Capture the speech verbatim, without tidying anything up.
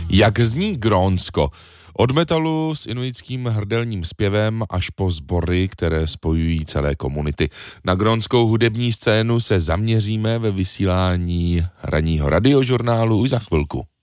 Jak zní Grónsko? Od metalu s inuitským hrdelním zpěvem až po sbory, které spojují celé komunity. Na grónskou hudební scénu se zaměříme ve vysílání ranního radiožurnálu už za chvilku.